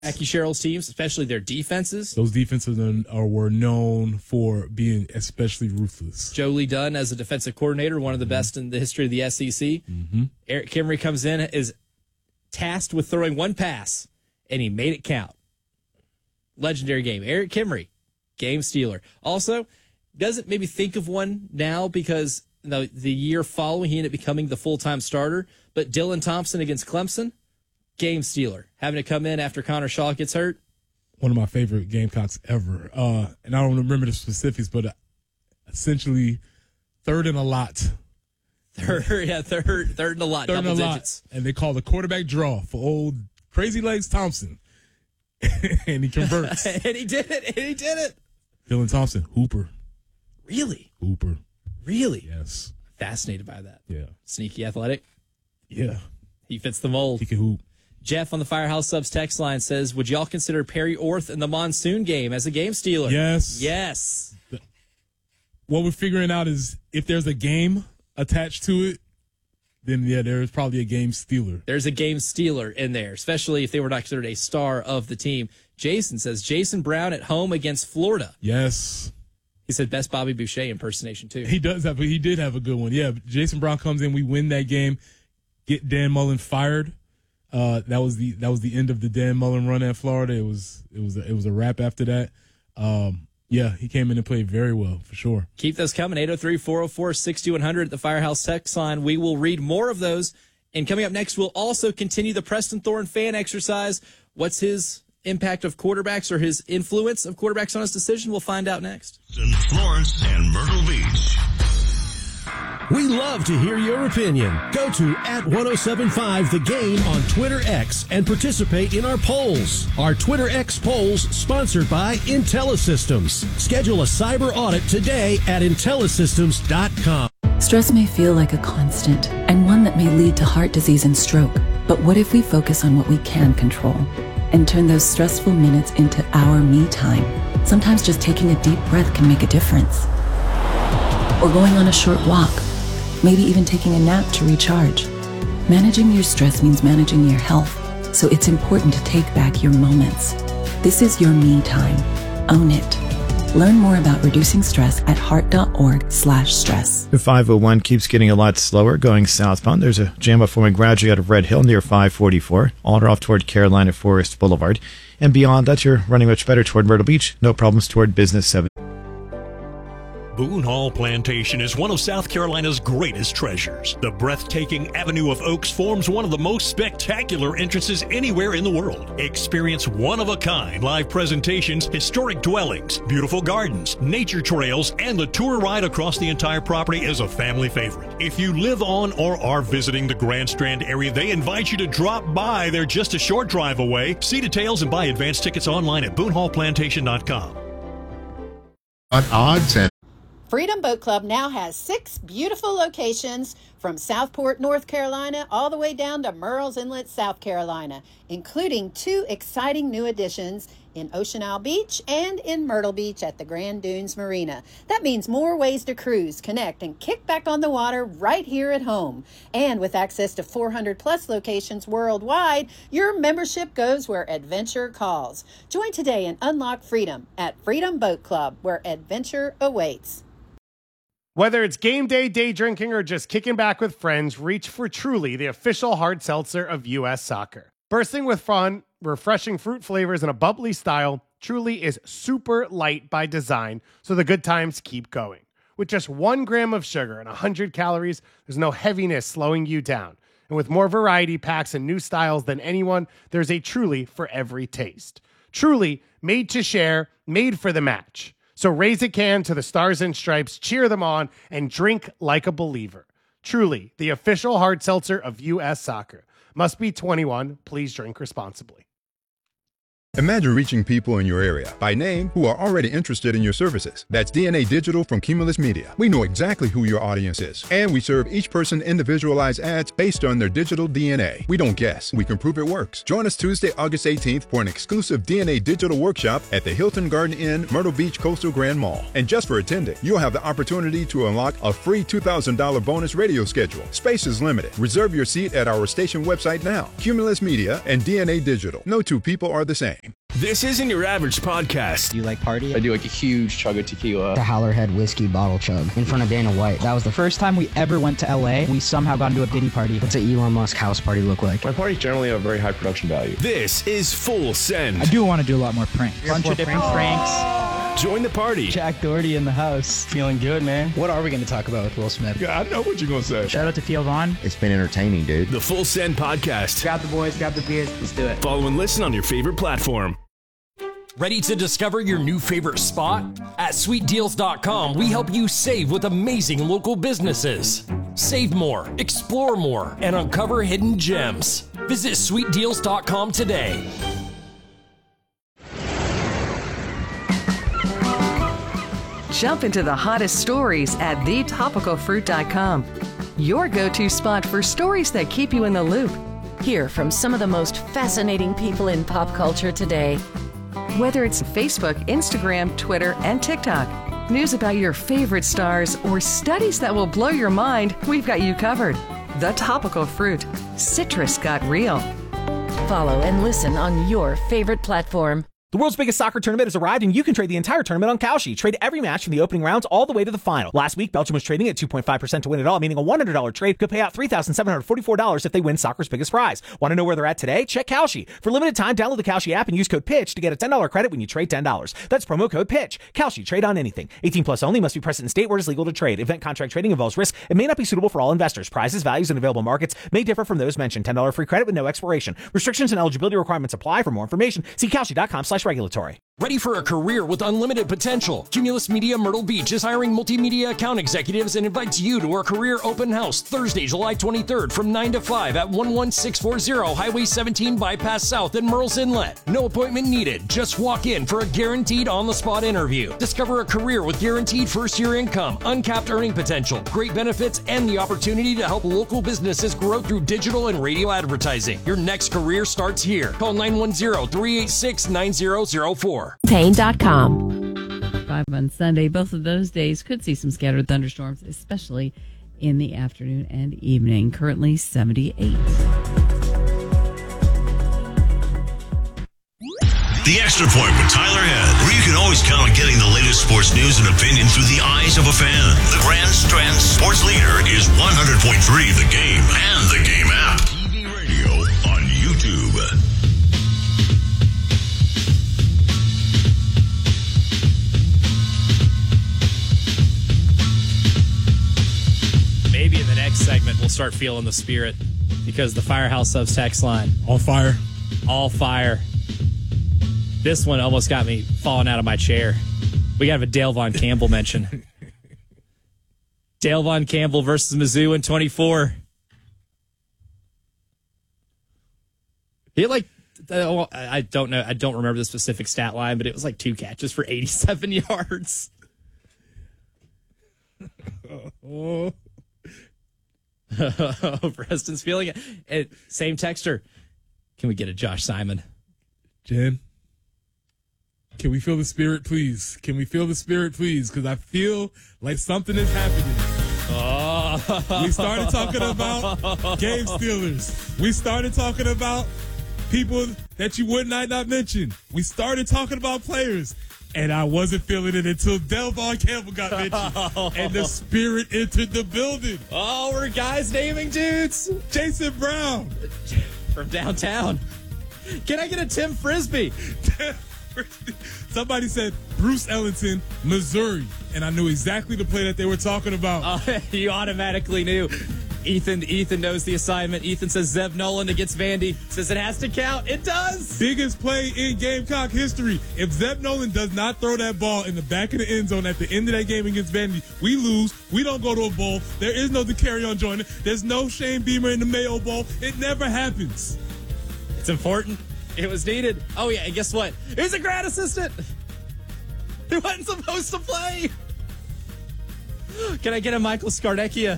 Jackie Sherrill's teams, especially their defenses. Those defenses were known for being especially ruthless. Joe Lee Dunn as a defensive coordinator, one of the best in the history of the SEC. Mm-hmm. Eric Kimry comes in, is tasked with throwing one pass, and he made it count. Legendary game. Eric Kimry, game stealer. Also, doesn't maybe think of one now because the year following he ended up becoming the full-time starter, but Dylan Thompson against Clemson, game stealer. Having to come in after Connor Shaw gets hurt. One of my favorite Gamecocks ever. And I don't remember the specifics, but essentially third and a lot. Third and a lot. Third and a lot. Digits. And they call the quarterback draw for old Crazy Legs Thompson. And he converts. and he did it. Dylan Thompson, Hooper. Really? Hooper. Really? Yes. Fascinated by that. Yeah. Sneaky athletic. Yeah. He fits the mold. He can hoop. Jeff on the Firehouse Subs text line says, would y'all consider Perry Orth in the Monsoon game as a game stealer? Yes. Yes. What we're figuring out is if there's a game attached to it, then, yeah, there's probably a game stealer. There's a game stealer in there, especially if they were not considered a star of the team. Jason says, Jason Brown at home against Florida. Yes. He said best Bobby Boucher impersonation, too. He did have a good one. Yeah, Jason Brown comes in, we win that game, get Dan Mullen fired. That was the end of the Dan Mullen run at Florida. It was a wrap after that. Yeah, he came in and played very well, for sure. Keep those coming, 803-404-6100 at the Firehouse text line. We will read more of those. And coming up next, we'll also continue the Preston Thorne fan exercise. What's his impact of quarterbacks or his influence of quarterbacks on his decision? We'll find out next. In Florence and Myrtle Beach. We love to hear your opinion. Go to @1075 The Game on Twitter X and participate in our polls. Our Twitter X polls sponsored by IntelliSystems. Schedule a cyber audit today at IntelliSystems.com. Stress may feel like a constant and one that may lead to heart disease and stroke. But what if we focus on what we can control and turn those stressful minutes into our me time? Sometimes just taking a deep breath can make a difference. Or going on a short walk. Maybe even taking a nap to recharge. Managing your stress means managing your health, so it's important to take back your moments. This is your me time. Own it. Learn more about reducing stress at heart.org/stress. The 501 keeps getting a lot slower going southbound. There's a jam forming gradually out of Red Hill near 544, on or off toward Carolina Forest Boulevard. And beyond that, you're running much better toward Myrtle Beach. No problems toward Business 7. Boone Hall Plantation is one of South Carolina's greatest treasures. The breathtaking Avenue of Oaks forms one of the most spectacular entrances anywhere in the world. Experience one-of-a-kind live presentations, historic dwellings, beautiful gardens, nature trails, and the tour ride across the entire property is a family favorite. If you live on or are visiting the Grand Strand area, they invite you to drop by. They're just a short drive away. See details and buy advance tickets online at BooneHallPlantation.com. Odds and Freedom Boat Club now has 6 beautiful locations from Southport, North Carolina, all the way down to Murrells Inlet, South Carolina, including 2 exciting new additions in Ocean Isle Beach and in Myrtle Beach at the Grand Dunes Marina. That means more ways to cruise, connect, and kick back on the water right here at home. And with access to 400-plus locations worldwide, your membership goes where adventure calls. Join today and unlock freedom at Freedom Boat Club, where adventure awaits. Whether it's game day, day drinking, or just kicking back with friends, reach for Truly, the official hard seltzer of U.S. Soccer. Bursting with fun, refreshing fruit flavors, and a bubbly style, Truly is super light by design, so the good times keep going. With just 1 gram of sugar and 100 calories, there's no heaviness slowing you down. And with more variety packs and new styles than anyone, there's a Truly for every taste. Truly, made to share, made for the match. So raise a can to the Stars and Stripes, cheer them on, and drink like a believer. Truly, the official hard seltzer of U.S. Soccer. Must be 21. Please drink responsibly. Imagine reaching people in your area by name who are already interested in your services. That's DNA Digital from Cumulus Media. We know exactly who your audience is, and we serve each person individualized ads based on their digital DNA. We don't guess, we can prove it works. Join us Tuesday, August 18th for an exclusive DNA Digital workshop at the Hilton Garden Inn, Myrtle Beach Coastal Grand Mall. And just for attending, you'll have the opportunity to unlock a free $2,000 bonus radio schedule. Space is limited. Reserve your seat at our station website now. Cumulus Media and DNA Digital. No two people are the same. This isn't your average podcast. Do you like party? I do like a huge chug of tequila. The Howlerhead whiskey bottle chug in front of Dana White. That was the first time we ever went to LA. We somehow got into a Diddy party. What's an Elon Musk house party look like? My parties generally have very high production value. This is Full Send. I do want to do a lot more pranks. Bunch of different pranks. Join the party. Jack Doherty in the house. Feeling good, man. What are we going to talk about with Will Smith? Yeah, I know what you're going to say. Shout out to Theo Vaughn. It's been entertaining, dude. The Full Send podcast. Grab the boys, grab the beers. Let's do it. Follow and listen on your favorite platform. Ready to discover your new favorite spot? At sweetdeals.com, we help you save with amazing local businesses. Save more, explore more, and uncover hidden gems. Visit sweetdeals.com today. Jump into the hottest stories at thetopicalfruit.com. Your go-to spot for stories that keep you in the loop. Hear from some of the most fascinating people in pop culture today. Whether it's Facebook, Instagram, Twitter, and TikTok, news about your favorite stars, or studies that will blow your mind, we've got you covered. The Topical Fruit. Citrus got real. Follow and listen on your favorite platform. The world's biggest soccer tournament has arrived, and you can trade the entire tournament on Kalshi. Trade every match from the opening rounds all the way to the final. Last week, Belgium was trading at 2.5% to win it all, meaning a $100 trade could pay out $3,744 if they win soccer's biggest prize. Want to know where they're at today? Check Kalshi. For limited time, download the Kalshi app and use code PITCH to get a $10 credit when you trade $10. That's promo code PITCH. Kalshi. Trade on anything. 18 plus only. Must be present in state where it is legal to trade. Event contract trading involves risk and may not be suitable for all investors. Prizes, values, and available markets may differ from those mentioned. $10 free credit with no expiration. Restrictions and eligibility requirements apply. For more information, see Kalshi.com/regulatory. Ready for a career with unlimited potential? Cumulus Media Myrtle Beach is hiring multimedia account executives and invites you to our career open house Thursday, July 23rd from 9 to 5 at 11640 Highway 17 Bypass South in Merle's Inlet. No appointment needed. Just walk in for a guaranteed on-the-spot interview. Discover a career with guaranteed first-year income, uncapped earning potential, great benefits, and the opportunity to help local businesses grow through digital and radio advertising. Your next career starts here. Call 910-386-9004. Pain.com. 5 on Sunday. Both of those days could see some scattered thunderstorms, especially in the afternoon and evening. Currently 78. The Extra Point with Tyler Head, where you can always count on getting the latest sports news and opinion through the eyes of a fan. The Grand Strand Sports Leader is 100.3 The Game and The Game app. TV radio on YouTube. Maybe in the next segment we'll start feeling the spirit because the Firehouse Subs text line. All fire. All fire. This one almost got me falling out of my chair. We got to have a Dale Von Campbell mention. Dale Von Campbell versus Mizzou in 24. He had like, I don't know. I don't remember the specific stat line, but it was like 2 catches for 87 yards. Oh. Preston's feeling it. Same texter. Can we get a Josh Simon? Jen, can we feel the spirit, please? Can we feel the spirit, please? Because I feel like something is happening. Oh. We started talking about game stealers. We started talking about people that you would not mention. We started talking about players. And I wasn't feeling it until Dale Von Campbell got mentioned. And the spirit entered the building. Oh, we're guys naming dudes. Jason Brown. From downtown. Can I get a Tim Frisbee? Somebody said Bruce Ellington, Missouri. And I knew exactly the play that they were talking about. You automatically knew. Ethan knows the assignment. Ethan says Zeb Nolan against Vandy. Says it has to count. It does. Biggest play in Gamecock history. If Zeb Nolan does not throw that ball in the back of the end zone at the end of that game against Vandy, we lose. We don't go to a bowl. There is no DeCarrion Joyner. There's no Shane Beamer in the Mayo Bowl. It never happens. It's important. It was needed. Oh, yeah, and guess what? He's a grad assistant. He wasn't supposed to play. Can I get a Michael Scarnecchia?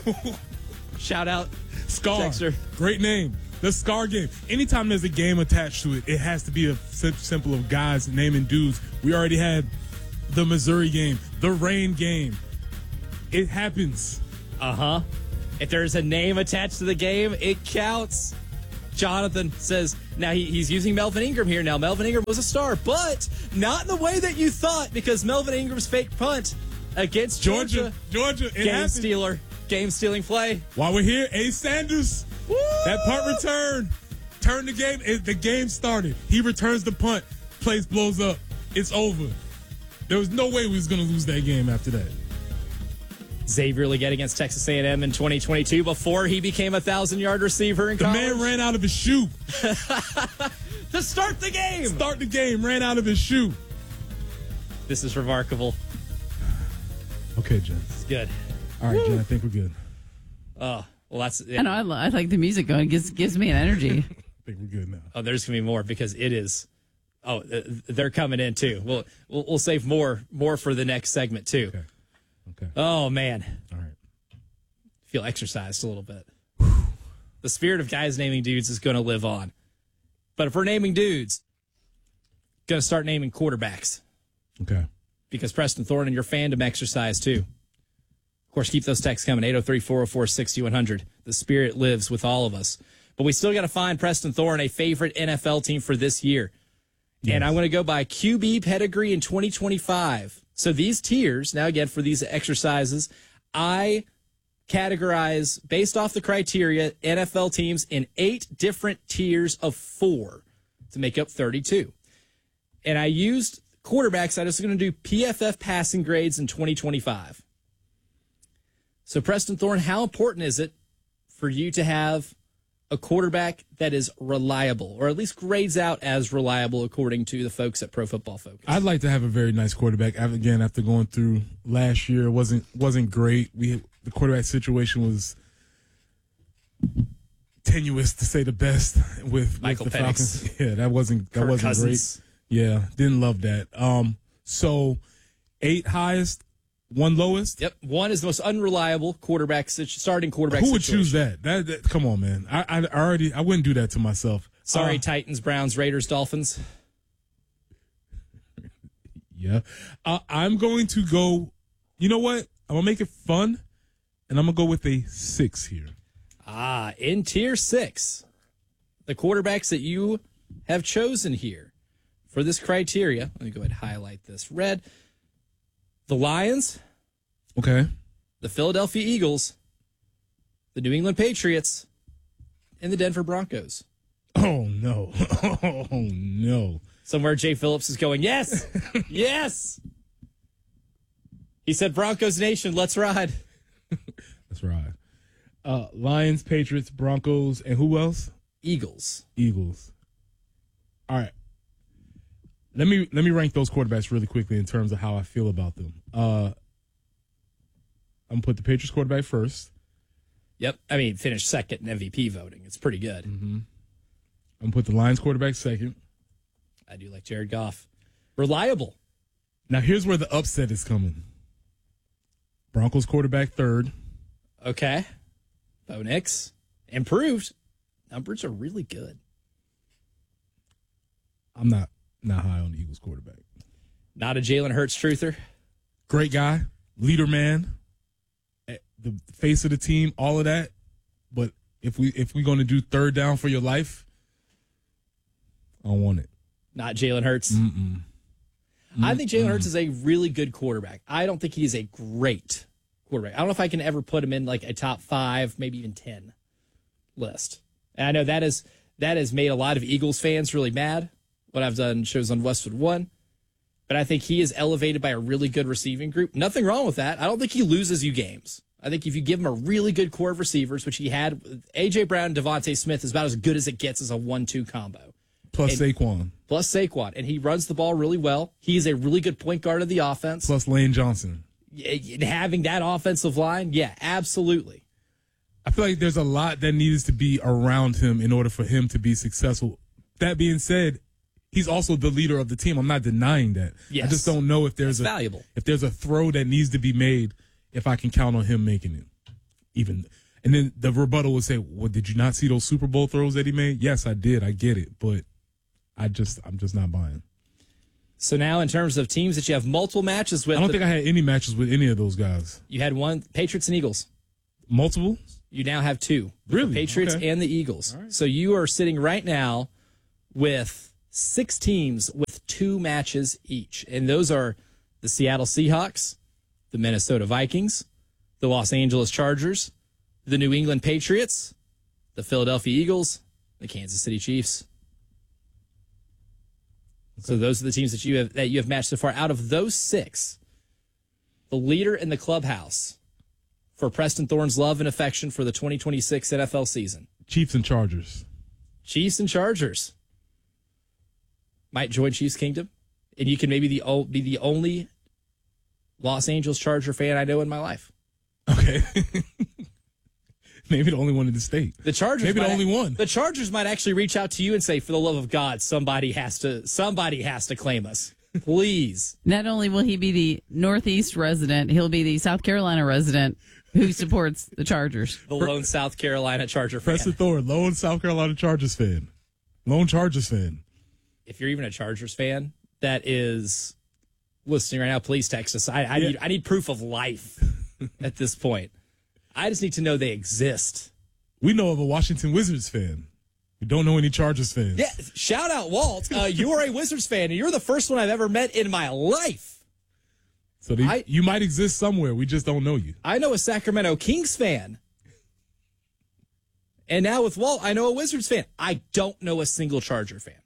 Shout out. Scar. Texter. Great name. The Scar game. Anytime there's a game attached to it, it has to be a simple of guys naming dudes. We already had the Missouri game, the Rain game. It happens. Uh-huh. If there's a name attached to the game, it counts. Jonathan says, now he's using Melvin Ingram here. Now, Melvin Ingram was a star, but not in the way that you thought, because Melvin Ingram's fake punt against Georgia. Game-stealing play. While we're here, Ace Sanders, woo! That punt return, turned the game. The game started. He returns the punt. Place blows up. It's over. There was no way we was going to lose that game after that. Xavier Legette against Texas A&M in 2022 before he became a 1,000-yard receiver in college. The man ran out of his shoe. To start the game. Start the game, ran out of his shoe. This is remarkable. Okay, Jen. It's good. All right, Jen, I think we're good. Oh, well, that's it. I know, I like the music going. It gives me an energy. I think we're good now. Oh, there's going to be more because it is. Oh, they're coming in too. We'll save more for the next segment too. Okay. Oh, man. All right. Feel exercised a little bit. The spirit of guys naming dudes is going to live on. But if we're naming dudes, going to start naming quarterbacks. Okay. Because Preston Thorne and your fandom exercise too. Of course, keep those texts coming, 803-404-6100. The spirit lives with all of us. But we still got to find Preston Thorne a favorite NFL team for this year. Yes. And I'm going to go by QB pedigree in 2025. So these tiers, now again, for these exercises, I categorize, based off the criteria, NFL teams in 8 different tiers of 4 to make up 32. And I used quarterbacks. I was going to do PFF passing grades in 2025. So, Preston Thorne, how important is it for you to have a quarterback that is reliable, or at least grades out as reliable according to the folks at Pro Football Focus? I'd like to have a very nice quarterback. Again, after going through last year, wasn't great. The quarterback situation was tenuous, to say the best, with Michael the Penix. Falcons. Yeah, that wasn't Cousins. great. Yeah, didn't love that. So 8 highest, 1 lowest. Yep, 1 is the most unreliable starting quarterback. Who would situation. choose that? Come on, man. I wouldn't do that to myself. Sorry, Titans, Browns, Raiders, Dolphins. Yeah, I'm going to go. You know what? I'm gonna make it fun, and I'm gonna go with a 6 here. In tier 6, the quarterbacks that you have chosen here for this criteria. Let me go ahead and highlight this red. The Lions. Okay. The Philadelphia Eagles. The New England Patriots. And the Denver Broncos. Oh, no. Oh, no. Somewhere Jay Phillips is going, yes! Yes! He said, Broncos Nation, let's ride. Let's ride. Lions, Patriots, Broncos, and who else? Eagles. All right. Let me rank those quarterbacks really quickly in terms of how I feel about them. I'm gonna put the Patriots quarterback first. Yep. I mean, finished second in MVP voting. It's pretty good. Mm-hmm. I'm gonna put the Lions quarterback second. I do like Jared Goff. Reliable. Now here's where the upset is coming. Broncos quarterback third. Okay. Bo Nix. Improved. Numbers are really good. I'm not high on the Eagles quarterback. Not a Jalen Hurts truther. Great guy, leader man, the face of the team, all of that. But if we're going to do third down for your life, I don't want it. Not Jalen Hurts. Mm-mm. I think Jalen Hurts is a really good quarterback. I don't think he's a great quarterback. I don't know if I can ever put him in like a top 5, maybe even 10 list. And I know that has made a lot of Eagles fans really mad when I've done shows on Westwood One. But I think he is elevated by a really good receiving group. Nothing wrong with that. I don't think he loses you games. I think if you give him a really good core of receivers, which he had, A.J. Brown and Devontae Smith is about as good as it gets as a 1-2 combo. Plus Saquon. And he runs the ball really well. He's a really good point guard of the offense. Plus Lane Johnson. Having that offensive line, yeah, absolutely. I feel like there's a lot that needs to be around him in order for him to be successful that being said, he's also the leader of the team. I'm not denying that. Yes. I just don't know if there's valuable. If there's a throw that needs to be made, if I can count on him making it. And then the rebuttal would say, well, did you not see those Super Bowl throws that he made? Yes, I did. I get it. But I'm just not buying. So now in terms of teams that you have multiple matches with. I don't think I had any matches with any of those guys. You had one, Patriots and Eagles. Multiple? You now have two. Really? The Patriots and the Eagles. Right. So you are sitting right now with 6 teams with 2 matches each. And those are the Seattle Seahawks, the Minnesota Vikings, the Los Angeles Chargers, the New England Patriots, the Philadelphia Eagles, the Kansas City Chiefs. So those are the teams that you have matched so far. Out of those 6, the leader in the clubhouse for Preston Thorne's love and affection for the 2026 NFL season. Chiefs and Chargers. Chiefs and Chargers. Might join Chiefs Kingdom. And you can maybe be the only Los Angeles Charger fan I know in my life. Okay. Maybe the only one in the state. The Chargers. Maybe the only one. The Chargers might actually reach out to you and say, for the love of God, somebody has to claim us. Please. Not only will he be the Northeast resident, he'll be the South Carolina resident who supports the Chargers. The lone South Carolina Charger fan. Preston Thorne, lone South Carolina Chargers fan. Lone Chargers fan. If you're even a Chargers fan that is listening right now, please text us. I need proof of life at this point. I just need to know they exist. We know of a Washington Wizards fan. We don't know any Chargers fans. Yeah, shout out, Walt. You are a Wizards fan, and you're the first one I've ever met in my life. So you might exist somewhere. We just don't know you. I know a Sacramento Kings fan. And now with Walt, I know a Wizards fan. I don't know a single Charger fan.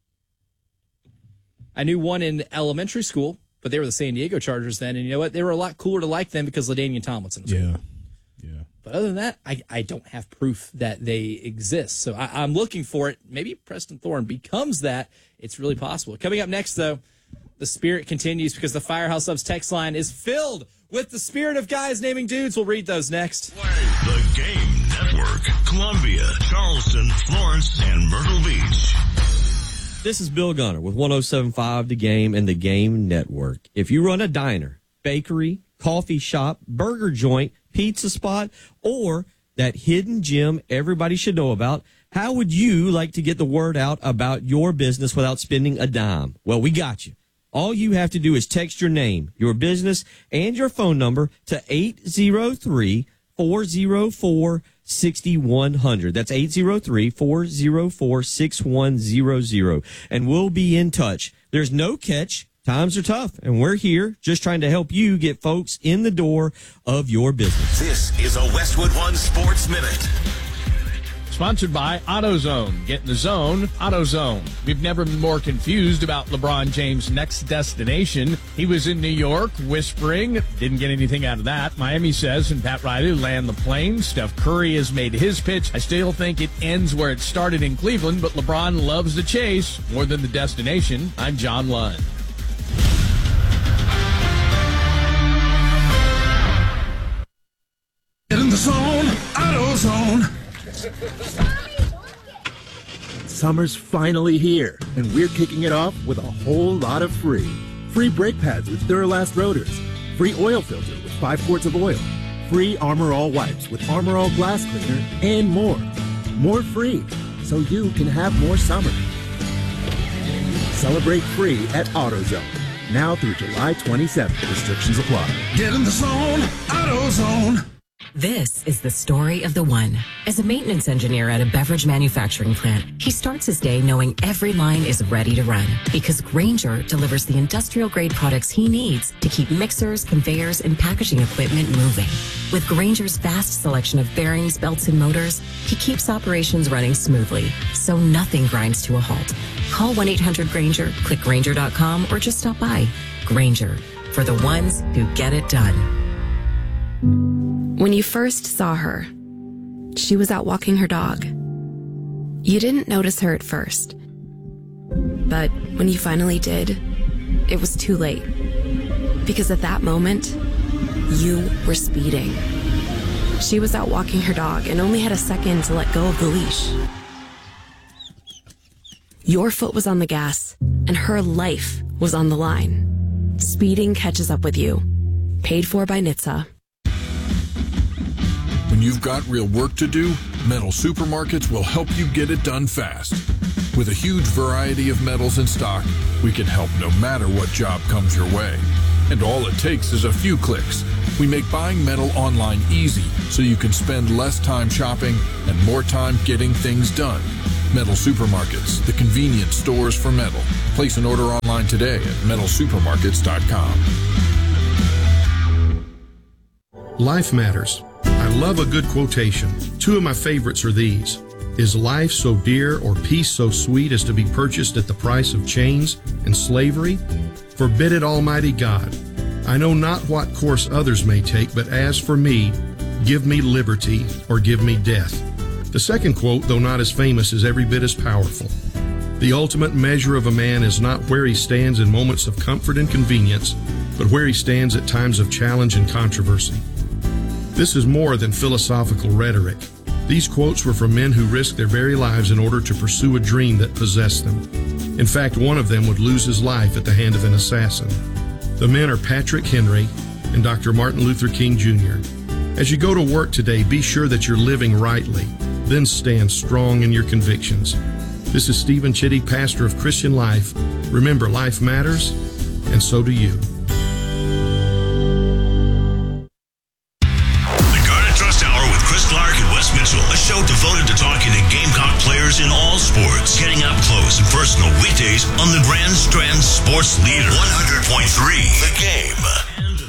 I knew one in elementary school, but they were the San Diego Chargers then. And you know what? They were a lot cooler to like them because LaDainian Tomlinson was cool. Yeah. But other than that, I don't have proof that they exist. So I'm looking for it. Maybe Preston Thorne becomes that. It's really possible. Coming up next, though, the spirit continues because the Firehouse Subs text line is filled with the spirit of guys naming dudes. We'll read those next. The Game Network. Columbia, Charleston, Florence, and Myrtle Beach. This is Bill Gunner with 107.5 The Game and The Game Network. If you run a diner, bakery, coffee shop, burger joint, pizza spot, or that hidden gem everybody should know about, how would you like to get the word out about your business without spending a dime? Well, we got you. All you have to do is text your name, your business, and your phone number to 803-404-6100. That's 803-404-6100. And we'll be in touch. There's no catch. Times are tough, and we're here just trying to help you get folks in the door of your business. This is a Westwood One Sports Minute. Sponsored by AutoZone. Get in the zone, AutoZone. We've never been more confused about LeBron James' next destination. He was in New York whispering. Didn't get anything out of that. Miami says, and Pat Riley land the plane. Steph Curry has made his pitch. I still think it ends where it started in Cleveland, but LeBron loves the chase more than the destination. I'm John Lund. Get in the zone, AutoZone. Summer's finally here, and we're kicking it off with a whole lot of free. Free brake pads with Duralast rotors. Free oil filter with 5 quarts of oil. Free Armor All wipes with Armor All glass cleaner, and more. More free, so you can have more summer. Celebrate free at AutoZone. Now through July 27th. Restrictions apply. Get in the zone, AutoZone. This is the story of the one. As a maintenance engineer at a beverage manufacturing plant, he starts his day knowing every line is ready to run because Grainger delivers the industrial-grade products he needs to keep mixers, conveyors, and packaging equipment moving. With Grainger's vast selection of bearings, belts, and motors, he keeps operations running smoothly, so nothing grinds to a halt. Call 1-800-GRAINGER, click Grainger.com, or just stop by. Grainger, for the ones who get it done. When you first saw her, she was out walking her dog. You didn't notice her at first. But when you finally did, it was too late. Because at that moment, you were speeding. She was out walking her dog and only had a second to let go of the leash. Your foot was on the gas, and her life was on the line. Speeding catches up with you. Paid for by NHTSA. When you've got real work to do, Metal Supermarkets will help you get it done fast. With a huge variety of metals in stock, we can help no matter what job comes your way. And all it takes is a few clicks. We make buying metal online easy so you can spend less time shopping and more time getting things done. Metal Supermarkets, the convenient stores for metal. Place an order online today at metalsupermarkets.com. Life matters. I love a good quotation. Two of my favorites are these. Is life so dear or peace so sweet as to be purchased at the price of chains and slavery? Forbid it, Almighty God. I know not what course others may take, but as for me, give me liberty or give me death. The second quote, though not as famous, is every bit as powerful. The ultimate measure of a man is not where he stands in moments of comfort and convenience, but where he stands at times of challenge and controversy. This is more than philosophical rhetoric. These quotes were from men who risked their very lives in order to pursue a dream that possessed them. In fact, one of them would lose his life at the hand of an assassin. The men are Patrick Henry and Dr. Martin Luther King Jr. As you go to work today, be sure that you're living rightly, then stand strong in your convictions. This is Stephen Chitty, pastor of Christian Life. Remember, life matters, and so do you. Mitchell, a show devoted to talking to Gamecock players in all sports, getting up close and personal weekdays on the Grand Strand Sports Leader 100.3 The Game.